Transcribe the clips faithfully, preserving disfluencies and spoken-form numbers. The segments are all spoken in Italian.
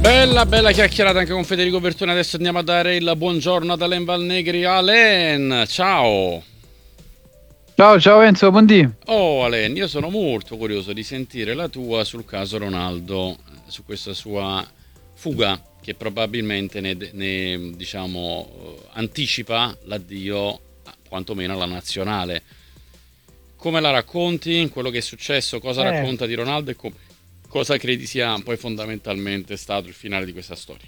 Bella, bella chiacchierata anche con Federico Bertone. Adesso andiamo a dare il buongiorno ad Alain Valnegri. Alain, ciao. Ciao, ciao Enzo, buondì. Oh Alain, io sono molto curioso di sentire la tua sul caso Ronaldo, su questa sua fuga che probabilmente ne, ne, diciamo, anticipa l'addio quantomeno alla nazionale. Come la racconti? Quello che è successo? Cosa Eh, racconta di Ronaldo e com- cosa credi sia poi fondamentalmente stato il finale di questa storia?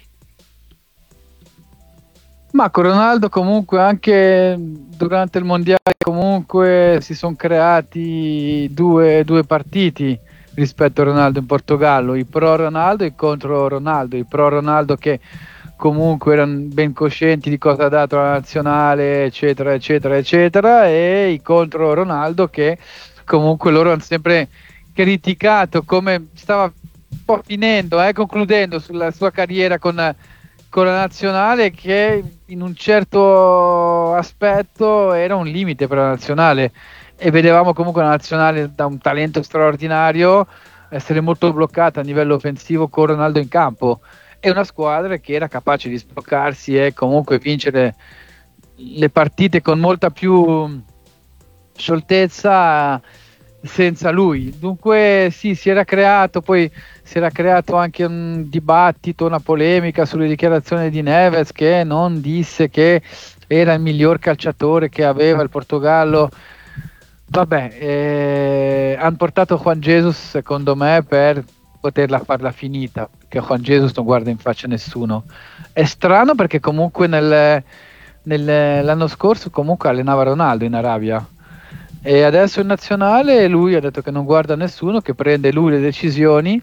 ma con Ronaldo comunque anche durante il mondiale comunque si sono creati due, due partiti rispetto a Ronaldo in Portogallo, i pro Ronaldo e i contro Ronaldo, i pro Ronaldo che comunque erano ben coscienti di cosa ha dato la nazionale, eccetera, eccetera, eccetera, e i contro Ronaldo che comunque loro hanno sempre criticato come stava un po' finendo, eh, concludendo sulla sua carriera con, con la nazionale, che in un certo aspetto era un limite per la nazionale, e vedevamo comunque la nazionale da un talento straordinario essere molto bloccata a livello offensivo con Ronaldo in campo, e una squadra che era capace di sbloccarsi e comunque vincere le partite con molta più scioltezza senza lui. Dunque sì, si era creato, poi si era creato anche un dibattito, una polemica sulle dichiarazioni di Neves, che non disse che era il miglior calciatore che aveva il Portogallo. Vabbè, eh, hanno portato Juan Jesus secondo me per poterla farla finita, perché Juan Jesus non guarda in faccia nessuno. È strano perché comunque nel, nel- l'anno scorso comunque allenava Ronaldo in Arabia, e adesso in nazionale lui ha detto che non guarda nessuno, che prende lui le decisioni.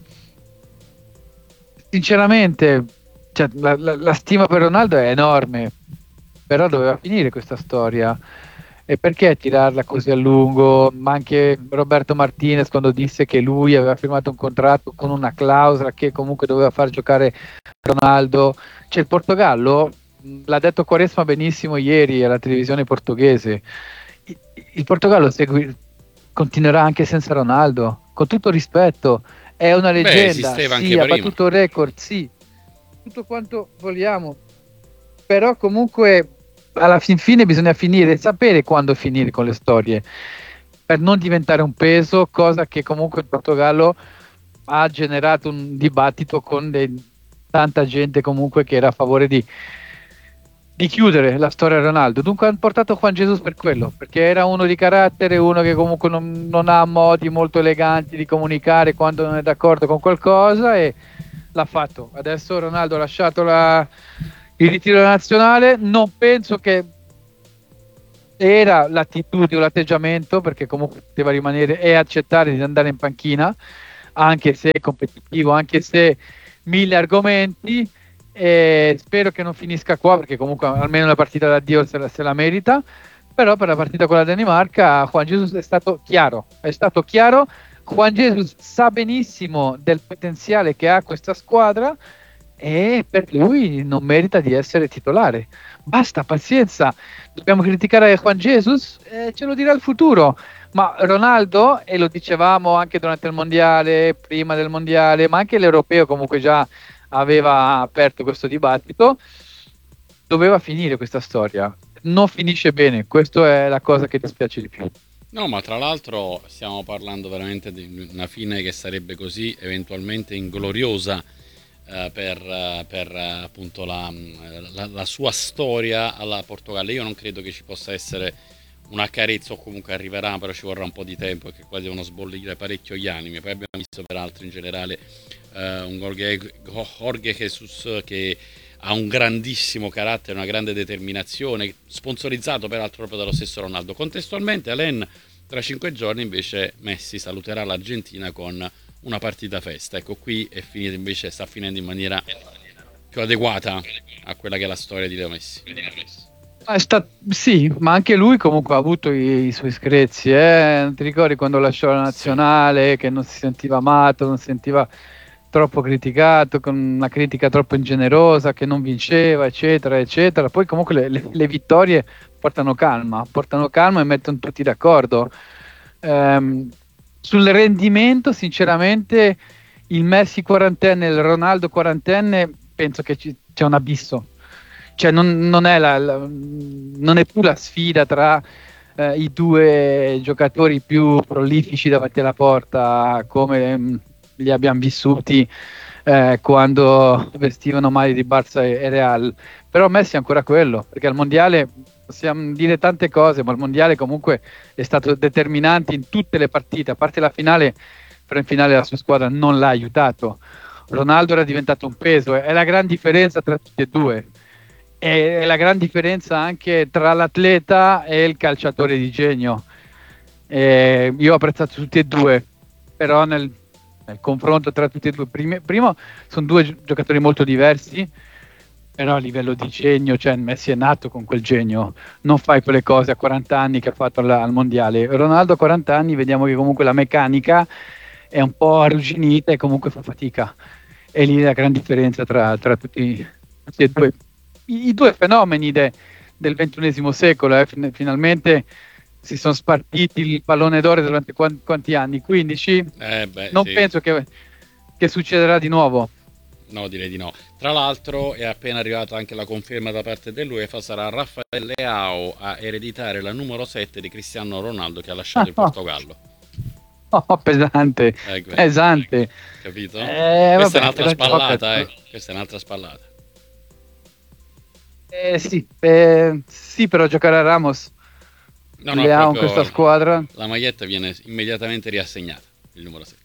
Sinceramente, cioè, la, la- la stima per Ronaldo è enorme, però doveva finire questa storia. E perché tirarla così a lungo? Ma anche Roberto Martinez, quando disse che lui aveva firmato un contratto con una clausola che comunque doveva far giocare Ronaldo. Cioè il Portogallo, mh, l'ha detto Quaresma benissimo ieri alla televisione portoghese, il, il Portogallo segui- continuerà anche senza Ronaldo, con tutto rispetto, è una Beh, leggenda, esisteva anche sì, ha prima. battuto record, sì, tutto quanto vogliamo, però comunque alla fin fine bisogna finire, sapere quando finire con le storie per non diventare un peso, cosa che comunque in Portogallo ha generato un dibattito con dei- tanta gente comunque che era a favore di, di chiudere la storia Ronaldo. Dunque hanno portato Juan Jesus per quello, perché era uno di carattere, uno che comunque non, non ha modi molto eleganti di comunicare quando non è d'accordo con qualcosa, e l'ha fatto. Adesso Ronaldo ha lasciato la, il ritiro nazionale, non penso che era l'attitudine o l'atteggiamento, perché comunque poteva rimanere e accettare di andare in panchina, anche se è competitivo, anche se mille argomenti. E spero che non finisca qua, perché comunque almeno la partita d'addio se la, se la merita. Però per la partita con la Danimarca Juan Jesus è stato chiaro, è stato chiaro. Juan Jesus sa benissimo del potenziale che ha questa squadra, e per lui non merita di essere titolare. Basta, pazienza. Dobbiamo criticare Juan Jesus? Eh, ce lo dirà il futuro. Ma Ronaldo, e lo dicevamo anche durante il mondiale, prima del mondiale, ma anche l'europeo comunque già aveva aperto questo dibattito, doveva finire questa storia. Non finisce bene, questa è la cosa che dispiace di più. No, ma tra l'altro stiamo parlando veramente di una fine che sarebbe così eventualmente ingloriosa eh, per, eh, per, eh, appunto la, la- la sua storia alla Portogallo. Io non credo che ci possa essere una carezza, o comunque arriverà, però ci vorrà un po' di tempo, perché qua devono sbollire parecchio gli animi. Poi abbiamo visto peraltro in generale eh, un Jorge, Jorge Jesus che ha un grandissimo carattere, una grande determinazione, sponsorizzato peraltro proprio dallo stesso Ronaldo. Contestualmente, Alain, tra cinque giorni invece Messi saluterà l'Argentina con una partita festa. Ecco, qui è finita, invece sta finendo in maniera più adeguata a quella che è la storia di Leo Messi. Ah, È sta- sì, ma anche lui comunque ha avuto i, i suoi screzi, eh? Non ti ricordi quando lasciò la Sì. nazionale, che non si sentiva amato, non si sentiva troppo criticato, con una critica troppo ingenerosa, che non vinceva, eccetera, eccetera. Poi comunque le, le- le vittorie portano calma, portano calma e mettono tutti d'accordo. Ehm, Sul rendimento, sinceramente, il Messi quarantenne e il Ronaldo quarantenne, penso che ci, c'è un abisso. Cioè non, non, è la, la, non è più la sfida tra eh, i due giocatori più prolifici davanti alla porta, come mh, li abbiamo vissuti eh, quando vestivano maglie di Barça e, e Real. Però Messi è ancora quello, perché al mondiale possiamo dire tante cose, ma il mondiale comunque è stato determinante in tutte le partite, a parte la finale, però in finale la sua squadra non l'ha aiutato. Ronaldo era diventato un peso, è la gran differenza tra tutti e due. È la gran differenza anche tra l'atleta e il calciatore di genio. Eh, io ho apprezzato tutti e due, però nel, nel confronto tra tutti e due, primi, primo sono due gi- giocatori molto diversi, però a livello di genio, cioè Messi è nato con quel genio, non fai quelle cose a quaranta anni che ha fatto al, al mondiale. Ronaldo a quaranta anni vediamo che comunque la meccanica è un po' arrugginita e comunque fa fatica. E lì la gran differenza tra, tra tutti, tutti e due i, i due fenomeni de, del ventunesimo secolo. Eh, fin, finalmente si sono spartiti il pallone d'oro durante quanti, quanti anni? quindici? Eh beh, Non sì. penso che, che succederà di nuovo. No, direi di no. Tra l'altro è appena arrivata anche la conferma da parte dell'UEFA, sarà Raffaele Leao a ereditare la numero sette di Cristiano Ronaldo che ha lasciato il Portogallo. Oh, pesante, Ecco, pesante. capito? Eh, Questa vabbè, è un'altra la spallata, gioca- eh. Questa è un'altra spallata. Eh, sì, eh, sì, però giocare a Ramos, No, no, è Leao in questa proprio squadra. la maglietta viene immediatamente riassegnata, il numero sette.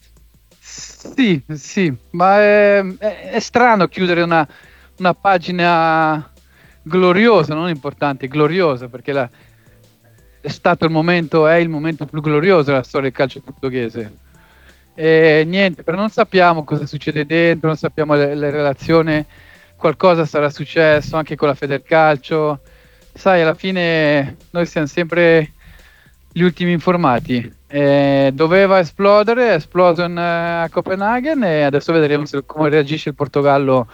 Sì, sì, ma è, è- è strano chiudere una, una pagina gloriosa, non importante, gloriosa, perché la- è stato il momento, è il momento più glorioso della storia del calcio portoghese. E niente, però non sappiamo cosa succede dentro, non sappiamo le, le relazioni, qualcosa sarà successo anche con la Federcalcio. Sai, alla fine noi siamo sempre gli ultimi informati. Eh, doveva esplodere, è esploso in, eh, a Copenaghen e adesso vedremo se- come reagisce il Portogallo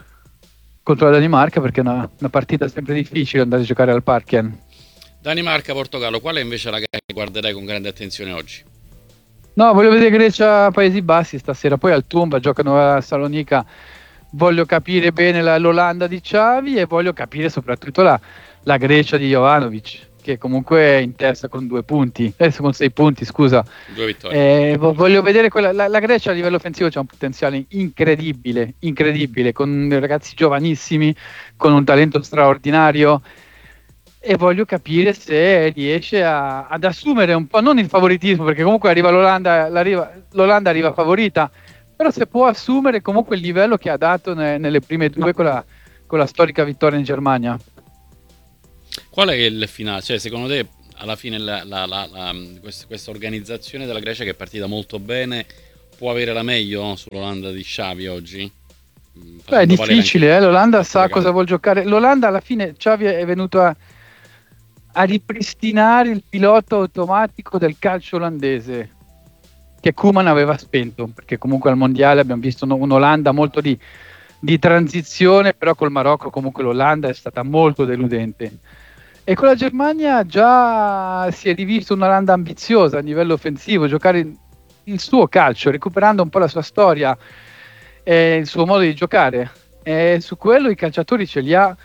contro la Danimarca, perché è una, una partita sempre difficile andare a giocare al Parken. Danimarca-Portogallo, qual è invece la gara che guarderai con grande attenzione oggi? No, voglio vedere Grecia, Paesi Bassi stasera, poi al Tumba giocano a Salonica. Voglio capire bene la- l'Olanda di Xavi e voglio capire soprattutto la, la Grecia di Jovanovic, che comunque è in testa con due punti, eh, con sei punti, scusa. Due vittorie. Eh, vo- voglio vedere quella, la, la Grecia a livello offensivo c'ha un potenziale incredibile, incredibile, con ragazzi giovanissimi, con un talento straordinario. E voglio capire se riesce a- ad assumere un po', non il favoritismo, perché comunque arriva l'Olanda, l'arriva- l'Olanda arriva favorita, però se può assumere comunque il livello che ha dato ne- nelle prime due con la, con la storica vittoria in Germania. Qual è il finale? Cioè, secondo te, alla fine la, la- la- la- questa, questa organizzazione della Grecia che è partita molto bene può avere la meglio sull'Olanda di Xavi oggi? Mm, Beh, è facendo valere difficile, anche eh? L'Olanda il sa Portogallo. cosa vuol giocare. L'Olanda alla fine, Xavi è venuto a, a ripristinare il pilota automatico del calcio olandese, che Koeman aveva spento, perché comunque al mondiale abbiamo visto un- un'Olanda molto di, di transizione, però col Marocco comunque l'Olanda è stata molto deludente. E con la Germania già si è rivisto un'Olanda ambiziosa a livello offensivo, giocare il, il suo calcio, recuperando un po' la sua storia e il suo modo di giocare. E su quello i calciatori ce li ha.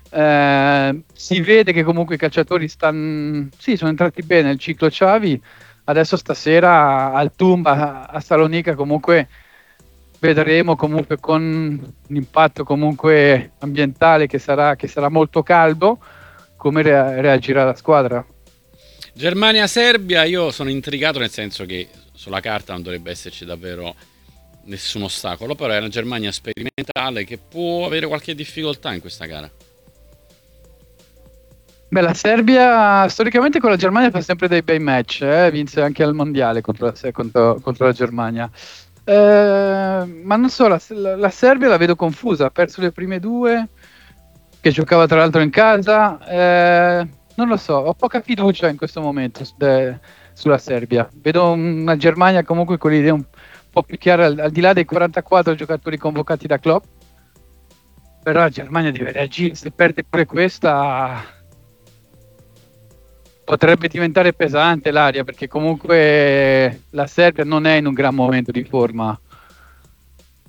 Eh, si vede che comunque i calciatori stanno, sì, sono entrati bene nel ciclo Xavi. Adesso stasera al Tumba a Salonica comunque vedremo comunque con un impatto comunque ambientale che sarà, che sarà molto caldo come rea- reagirà la squadra. Germania-Serbia, io sono intrigato nel senso che sulla carta non dovrebbe esserci davvero nessun ostacolo, però è una Germania sperimentale che può avere qualche difficoltà in questa gara. Beh, la Serbia storicamente con la Germania fa sempre dei bei match, eh? Vince anche al mondiale contro la, Se- contro- contro la Germania. Eh, ma non so, la, la- la Serbia la vedo confusa, ha perso le prime due, che giocava tra l'altro in casa. Eh, non lo so, ho poca fiducia in questo momento s- de- sulla Serbia. Vedo una Germania comunque con l'idea un po' più chiara, al, al di là dei quarantaquattro giocatori convocati da Klopp. Però la Germania deve reagire, se perde pure questa potrebbe diventare pesante l'aria, perché comunque la Serbia non è in un gran momento di forma.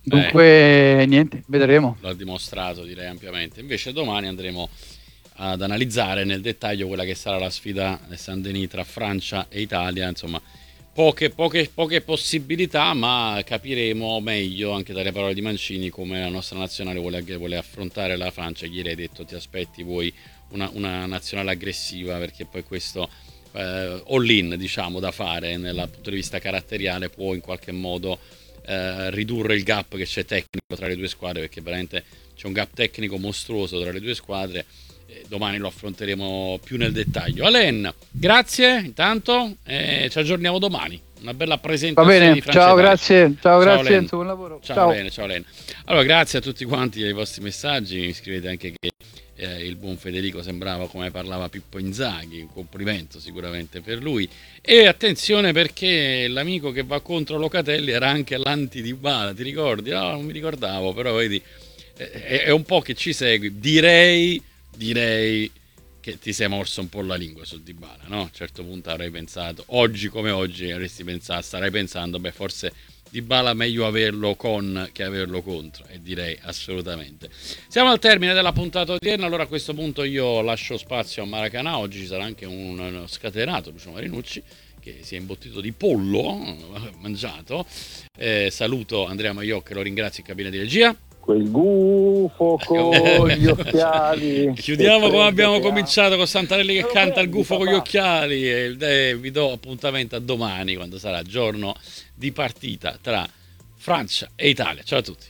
Dunque eh, niente, vedremo. L'ha dimostrato, direi, ampiamente. Invece domani andremo ad analizzare nel dettaglio quella che sarà la sfida Saint-Denis tra Francia e Italia. Insomma, poche, poche, poche possibilità, ma capiremo meglio anche dalle parole di Mancini come la nostra nazionale vuole, vuole affrontare la Francia. Ieri hai detto ti aspetti voi una, una nazionale aggressiva, perché poi questo eh, all-in, diciamo, da fare dal punto di vista caratteriale può in qualche modo eh, ridurre il gap che c'è tecnico tra le due squadre, perché veramente c'è un gap tecnico mostruoso tra le due squadre. Domani lo affronteremo più nel dettaglio. Alen, grazie intanto, eh, ci aggiorniamo domani. Una bella presentazione. Va bene, di Francia ciao, Italia. grazie, ciao, ciao grazie, Len. buon lavoro. Ciao, ciao. Len, ciao Len. Allora, grazie a tutti quanti dei vostri messaggi. Mi scrivete anche che eh, il buon Federico sembrava come parlava Pippo Inzaghi, un complimento sicuramente per lui. E attenzione, perché l'amico che va contro Locatelli era anche l'anti-Dybala, ti ricordi? No, non mi ricordavo, però vedi, è, è un po' che ci segui. Direi, direi che ti sei morso un po' la lingua su Dybala, no? A un certo punto avrei pensato, oggi come oggi avresti pensato, starai pensando, beh, forse Dybala meglio averlo con che averlo contro, e direi assolutamente. Siamo al termine della puntata odierna, allora a questo punto io lascio spazio a Maracanã. Oggi ci sarà anche un, uno scatenato Luciano Marinucci che si è imbottito di pollo mangiato. Eh, saluto Andrea Maiò, che lo ringrazio in cabina di regia. Quel gufo con gli occhiali. Chiudiamo come abbiamo cominciato, con Santarelli che canta il gufo con gli occhiali, e eh, vi do appuntamento a domani, quando sarà giorno di partita tra Francia e Italia. Ciao a tutti.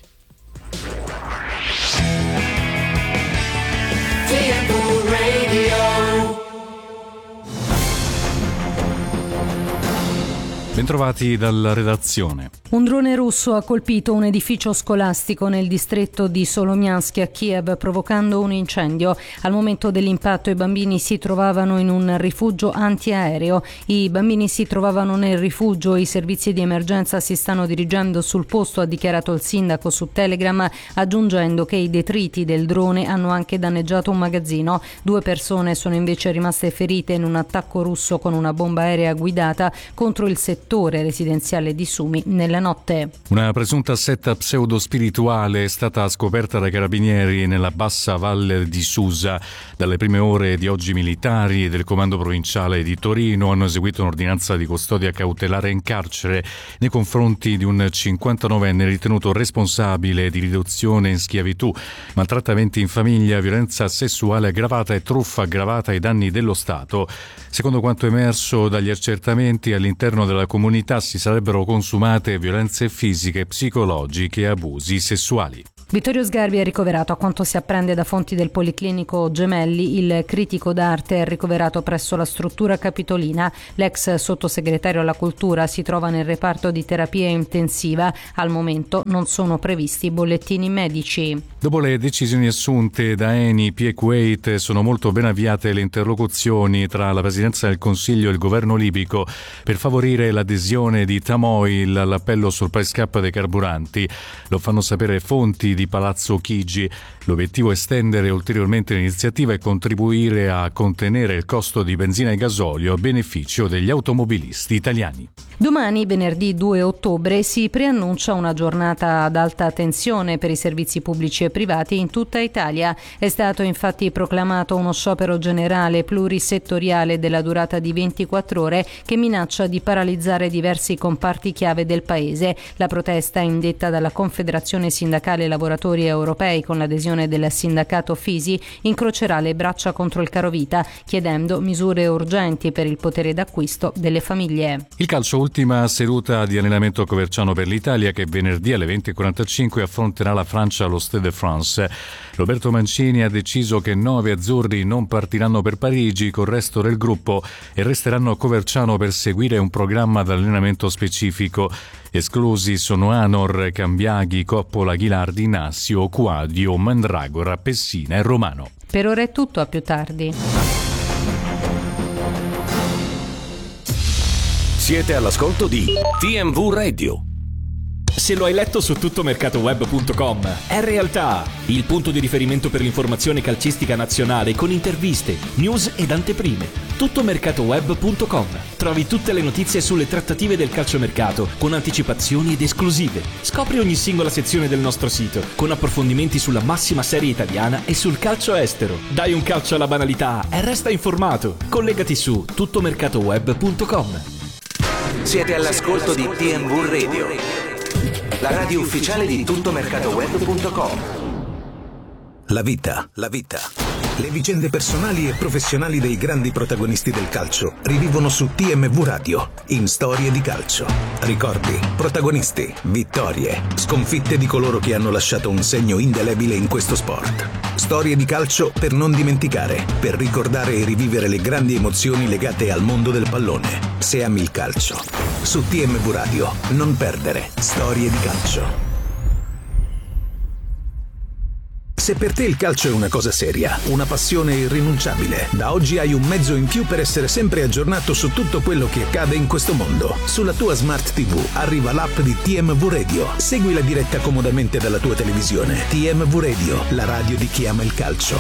Bentrovati dalla redazione. Un drone russo ha colpito un edificio scolastico nel distretto di Solomiansk a Kiev, provocando un incendio. Al momento dell'impatto i bambini si trovavano in un rifugio antiaereo. I bambini si trovavano nel rifugio, i servizi di emergenza si stanno dirigendo sul posto, ha dichiarato il sindaco su Telegram, aggiungendo che i detriti del drone hanno anche danneggiato un magazzino. Due persone sono invece rimaste ferite in un attacco russo con una bomba aerea guidata contro il settore residenziale di Sumi nella notte. Una presunta setta pseudo-spirituale è stata scoperta dai carabinieri nella bassa valle di Susa. Dalle prime ore di oggi militari del comando provinciale di Torino hanno eseguito un'ordinanza di custodia cautelare in carcere nei confronti di un cinquantanovenne ritenuto responsabile di riduzione in schiavitù, maltrattamenti in famiglia, violenza sessuale aggravata e truffa aggravata ai danni dello Stato. Secondo quanto emerso dagli accertamenti, all'interno della comunità si sarebbero consumate violenze fisiche, psicologiche e abusi sessuali. Vittorio Sgarbi è ricoverato. A quanto si apprende da fonti del Policlinico Gemelli, il critico d'arte è ricoverato presso la struttura capitolina. L'ex sottosegretario alla cultura si trova nel reparto di terapia intensiva. Al momento non sono previsti bollettini medici. Dopo le decisioni assunte da Eni, P e Kuwait, sono molto ben avviate le interlocuzioni tra la Presidenza del Consiglio e il governo libico per favorire l'adesione di Tamoil all'appello sul price cap dei carburanti. Lo fanno sapere fonti di Palazzo Chigi. L'obiettivo è estendere ulteriormente l'iniziativa e contribuire a contenere il costo di benzina e gasolio a beneficio degli automobilisti italiani. Domani, venerdì due ottobre, si preannuncia una giornata ad alta tensione per i servizi pubblici e privati in tutta Italia. È stato infatti proclamato uno sciopero generale plurisettoriale della durata di ventiquattro ore che minaccia di paralizzare diversi comparti chiave del paese. La protesta, indetta dalla Confederazione Sindacale Lavoratori Europei con l'adesione del sindacato Fisi, incrocerà le braccia contro il carovita, chiedendo misure urgenti per il potere d'acquisto delle famiglie. Il calcio, ultima seduta di allenamento coverciano per l'Italia, che venerdì alle venti e quarantacinque affronterà la Francia allo Stade de France. Roberto Mancini ha deciso che nove azzurri non partiranno per Parigi col resto del gruppo e resteranno a Coverciano per seguire un programma d'allenamento specifico. Esclusi sono Anor, Cambiaghi, Coppola, Ghilardi, Nassio, Quadio, Mandragora, Pessina e Romano. Per ora è tutto, a più tardi. Siete all'ascolto di T M V Radio. Se lo hai letto su tuttomercatoweb punto com, è realtà. Il punto di riferimento per l'informazione calcistica nazionale con interviste, news ed anteprime. tuttomercatoweb punto com. Trovi tutte le notizie sulle trattative del calciomercato con anticipazioni ed esclusive. Scopri ogni singola sezione del nostro sito con approfondimenti sulla massima serie italiana e sul calcio estero. Dai un calcio alla banalità e resta informato. Collegati su tuttomercatoweb punto com. Siete all'ascolto di T M V Radio, la radio ufficiale di tuttomercatoweb punto com. La vita, la vita. Le vicende personali e professionali dei grandi protagonisti del calcio rivivono su T M V Radio, in Storie di calcio. Ricordi, protagonisti, vittorie, sconfitte di coloro che hanno lasciato un segno indelebile in questo sport. Storie di calcio per non dimenticare, per ricordare e rivivere le grandi emozioni legate al mondo del pallone. Se ami il calcio. Su T M V Radio, non perdere Storie di calcio. Se per te il calcio è una cosa seria, una passione irrinunciabile, da oggi hai un mezzo in più per essere sempre aggiornato su tutto quello che accade in questo mondo. Sulla tua Smart tivù arriva l'app di T M V Radio. Segui la diretta comodamente dalla tua televisione. T M V Radio, la radio di chi ama il calcio.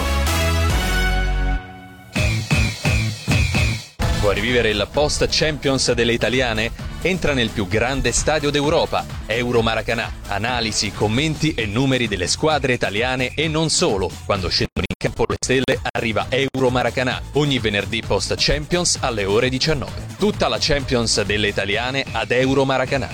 Vuoi rivivere il post Champions delle italiane? Entra nel più grande stadio d'Europa, Euro Maracanà. Analisi, commenti e numeri delle squadre italiane e non solo. Quando scendono in campo le stelle arriva Euro Maracanà, ogni venerdì post Champions alle ore diciannove. Tutta la Champions delle italiane ad Euro Maracanà.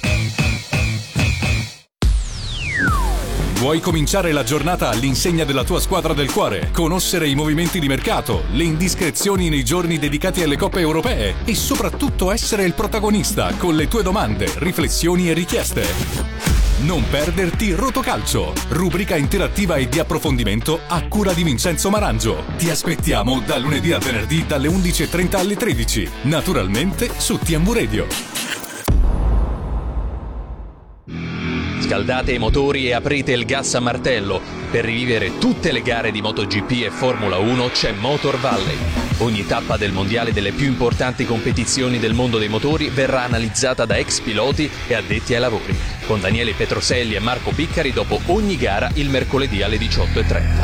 Vuoi cominciare la giornata all'insegna della tua squadra del cuore? Conoscere i movimenti di mercato, le indiscrezioni nei giorni dedicati alle coppe europee e soprattutto essere il protagonista con le tue domande, riflessioni e richieste? Non perderti Rotocalcio, rubrica interattiva e di approfondimento a cura di Vincenzo Marangio. Ti aspettiamo da lunedì a venerdì dalle undici e trenta alle tredici, naturalmente su T M V Radio. Scaldate i motori e aprite il gas a martello. Per rivivere tutte le gare di MotoGP e Formula uno c'è Motor Valley. Ogni tappa del mondiale delle più importanti competizioni del mondo dei motori verrà analizzata da ex piloti e addetti ai lavori, con Daniele Petroselli e Marco Piccari dopo ogni gara il mercoledì alle diciotto e trenta.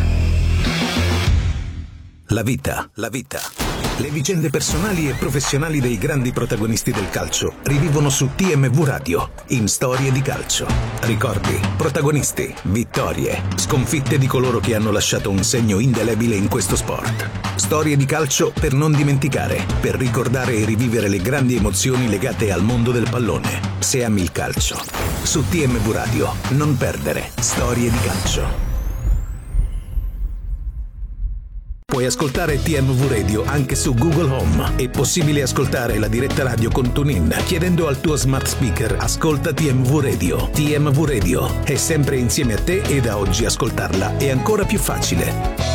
La vita, la vita. Le vicende personali e professionali dei grandi protagonisti del calcio rivivono su T M V Radio, in Storie di calcio. Ricordi, protagonisti, vittorie, sconfitte di coloro che hanno lasciato un segno indelebile in questo sport. Storie di calcio per non dimenticare, per ricordare e rivivere le grandi emozioni legate al mondo del pallone. Se ami il calcio. Su T M V Radio, non perdere Storie di calcio. Puoi ascoltare T M V Radio anche su Google Home. È possibile ascoltare la diretta radio con TuneIn chiedendo al tuo smart speaker "Ascolta T M V Radio". T M V Radio è sempre insieme a te e da oggi ascoltarla è ancora più facile.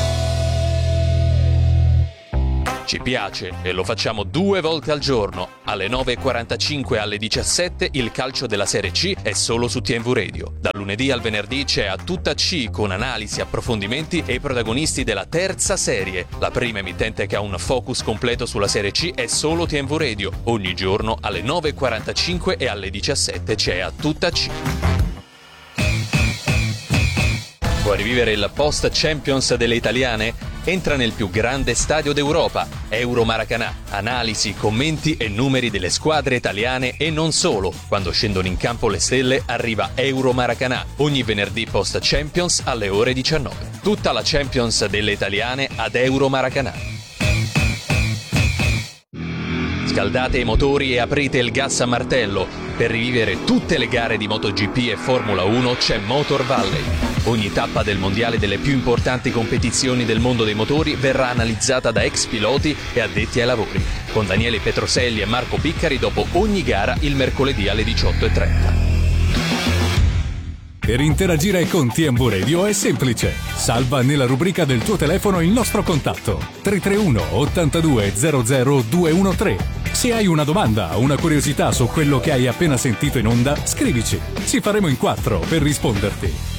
Ci piace e lo facciamo due volte al giorno. Alle nove e quarantacinque e alle diciassette il calcio della Serie C è solo su T M V Radio. Dal lunedì al venerdì c'è A Tutta C con analisi, approfondimenti e i protagonisti della terza serie. La prima emittente che ha un focus completo sulla Serie C è solo T M V Radio. Ogni giorno alle nove e quarantacinque e alle diciassette c'è A Tutta C. Vuoi rivivere il post Champions delle italiane? Entra nel più grande stadio d'Europa, Euro Maracanà. Analisi, commenti e numeri delle squadre italiane e non solo. Quando scendono in campo le stelle arriva Euro Maracanà, ogni venerdì post Champions alle ore diciannove. Tutta la Champions delle italiane ad Euro Maracanà. Scaldate i motori e aprite il gas a martello. Per rivivere tutte le gare di MotoGP e Formula uno c'è Motor Valley. Ogni tappa del mondiale delle più importanti competizioni del mondo dei motori verrà analizzata da ex piloti e addetti ai lavori, con Daniele Petroselli e Marco Piccari dopo ogni gara il mercoledì alle diciotto e trenta. Per interagire con T M V Radio è semplice. Salva nella rubrica del tuo telefono il nostro contatto tre tre uno ottantadue zero zero due uno tre. Se hai una domanda o una curiosità su quello che hai appena sentito in onda, scrivici. Ci faremo in quattro per risponderti.